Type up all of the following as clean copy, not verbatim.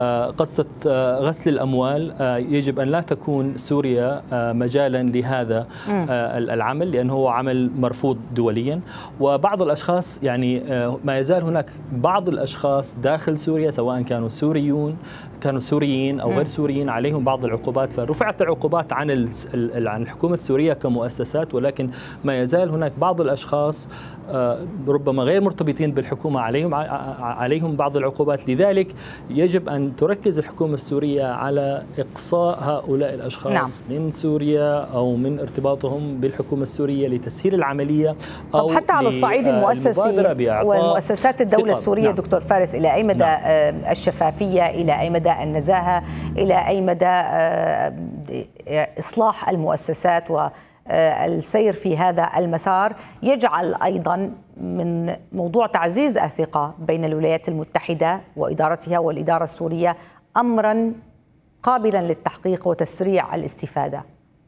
قصة غسل الأموال يجب أن لا تكون سوريا مجالا لهذا العمل، لأنه هو عمل مرفوض دوليا. وبعض الأشخاص يعني ما يزال هناك بعض الأشخاص داخل سوريا سواء كانوا سوريين أو غير سوريين عليهم بعض العقوبات، فرفعت العقوبات عن الحكومة السورية كمؤسسات، ولكن ما يزال هناك بعض الأشخاص ربما غير مرتبطين بالحكومة عليهم بعض العقوبات. لذلك يجب أن تركز الحكومة السورية على إقصاء هؤلاء الأشخاص من سوريا أو من ارتباطهم بالحكومة السورية لتسهيل العملية، أو حتى على الصعيد المؤسسي والمؤسسات الدولة السورية دكتور فارس، إلى أي مدى الشفافية، إلى أي مدى النزاهة، إلى أي مدى إصلاح المؤسسات والسير في هذا المسار يجعل أيضا من موضوع تعزيز الثقة بين الولايات المتحدة وإدارتها والإدارة السورية أمرا قابلا للتحقيق وتسريع الاستفادة؟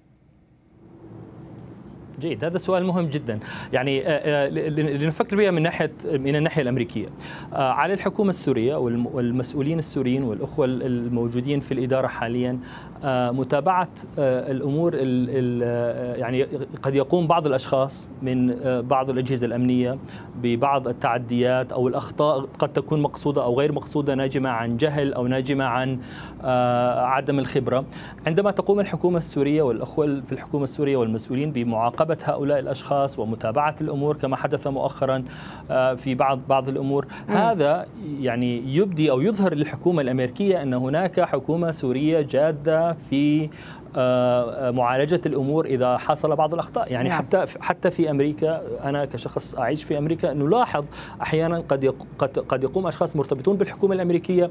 جيد، هذا سؤال مهم جدا. يعني لنفكر بها من الناحية الأمريكية. على الحكومة السورية والمسؤولين السوريين والأخوة الموجودين في الإدارة حاليا متابعة الأمور. يعني قد يقوم بعض الأشخاص من بعض الأجهزة الأمنية ببعض التعديات أو الأخطاء، قد تكون مقصودة أو غير مقصودة، ناجمة عن جهل أو ناجمة عن عدم الخبرة. عندما تقوم الحكومة السورية والأخوة في الحكومة السورية والمسؤولين بمعاقبة هؤلاء الأشخاص ومتابعة الأمور كما حدث مؤخرا في بعض الأمور، هذا يعني يبدي أو يظهر للحكومة الأمريكية أن هناك حكومة سورية جادة في معالجة الأمور إذا حصل بعض الأخطاء. يعني حتى في أمريكا، أنا كشخص أعيش في أمريكا، نلاحظ أحيانا قد يقوم أشخاص مرتبطون بالحكومة الأمريكية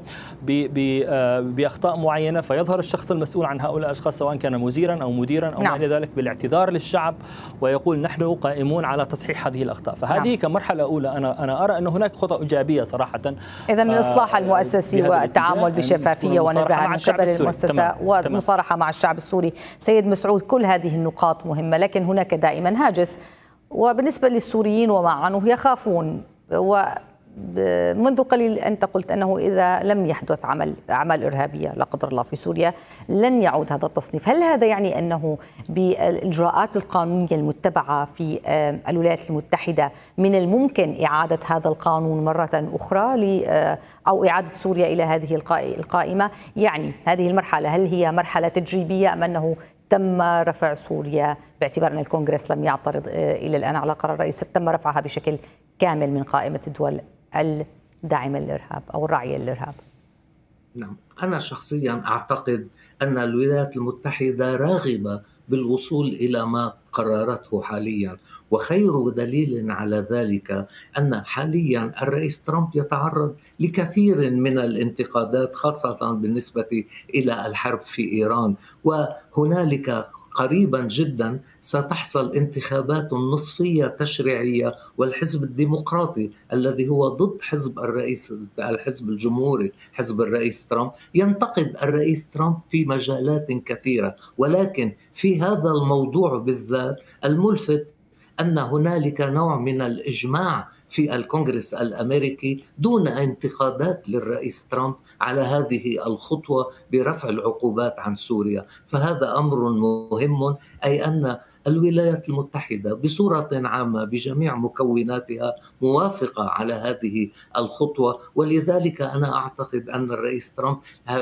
بأخطاء معينة، فيظهر الشخص المسؤول عن هؤلاء الأشخاص سواء كان وزيرا أو مديرا أو ما إلى ذلك بالاعتذار للشعب ويقول نحن قائمون على تصحيح هذه الأخطاء. فهذه كمرحلة أولى أنا أرى أن هناك خطأ إيجابية صراحة. إذن الإصلاح المؤسسي والتعامل بشفافية ونزاهة من قبل المؤسسة والمصارحة مع الشعب السوري. سيد مسعود، كل هذه النقاط مهمة، لكن هناك دائما هاجس، وبالنسبة للسوريين وما عنه يخافون. ومنذ قليل أنت قلت أنه إذا لم يحدث أعمال إرهابية لا قدر الله في سوريا لن يعود هذا التصنيف. هل هذا يعني أنه بالإجراءات القانونية المتبعة في الولايات المتحدة من الممكن إعادة هذا القانون مرة أخرى أو إعادة سوريا إلى هذه القائمة؟ يعني هذه المرحلة هل هي مرحلة تجريبية أم أنه تم رفع سوريا باعتبار أن الكونغرس لم يعترض إلى الآن على قرار الرئيس، تم رفعها بشكل كامل من قائمة الدول الداعمة للإرهاب أو الراعية للإرهاب؟ نعم، أنا شخصيا أعتقد أن الولايات المتحدة راغبة بالوصول إلى ما قررته حاليا، وخير دليل على ذلك أن حاليا الرئيس ترامب يتعرض لكثير من الانتقادات خاصة بالنسبة إلى الحرب في إيران، وهنالك قريبا جدا ستحصل انتخابات نصفية تشريعية، والحزب الديمقراطي الذي هو ضد الحزب الجمهوري حزب الرئيس ترامب ينتقد الرئيس ترامب في مجالات كثيرة. ولكن في هذا الموضوع بالذات الملفت أن هنالك نوع من الإجماع في الكونغرس الأمريكي دون انتقادات للرئيس ترامب على هذه الخطوة برفع العقوبات عن سوريا. فهذا أمر مهم، أي أن الولايات المتحدة بصورة عامة بجميع مكوناتها موافقة على هذه الخطوة. ولذلك أنا أعتقد أن الرئيس ترامب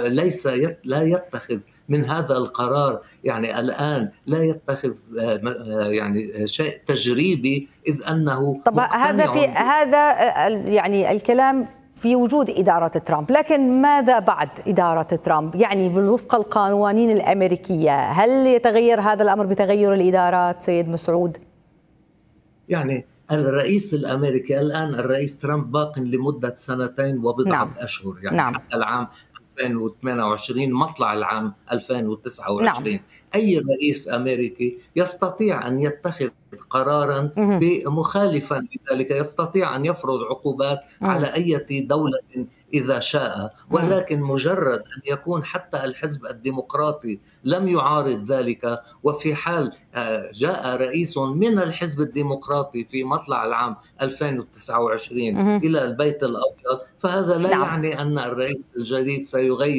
لا يتخذ من هذا القرار، يعني الآن لا يتخذ يعني شيء تجريبي، إذ أنه طب هذا يعني الكلام في وجود إدارة ترامب، لكن ماذا بعد إدارة ترامب؟ يعني وفق القوانين الأمريكية هل يتغير هذا الأمر بتغير الإدارات سيد مسعود؟ يعني الرئيس الأمريكي الآن الرئيس ترامب باق لمدة 2 وبضعة أشهر، يعني حتى العام 2028 مطلع العام 2029. أي رئيس أمريكي يستطيع أن يتخذ قرارا مخالفا لذلك، يستطيع أن يفرض عقوبات على أي دولة إذا شاء، ولكن مجرد أن يكون حتى الحزب الديمقراطي لم يعارض ذلك، وفي حال جاء رئيس من الحزب الديمقراطي في مطلع العام 2029 إلى البيت الأبيض، فهذا لا يعني أن الرئيس الجديد سيغير